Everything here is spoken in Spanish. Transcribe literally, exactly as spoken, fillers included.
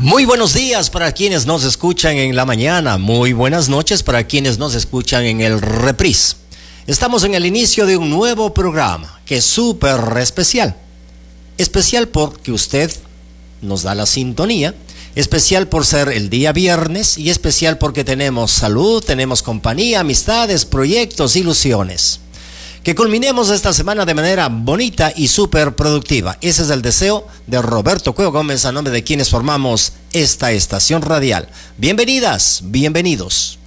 Muy buenos días para quienes nos escuchan en la mañana, muy buenas noches para quienes nos escuchan en el reprise. Estamos en el inicio de un nuevo programa que es súper especial. Especial porque usted nos da la sintonía, especial por ser el día viernes y especial porque tenemos salud, tenemos compañía, amistades, proyectos, ilusiones. Que culminemos esta semana de manera bonita y súper productiva. Ese es el deseo de Roberto Cuello Gómez a nombre de quienes formamos esta estación radial. Bienvenidas, bienvenidos.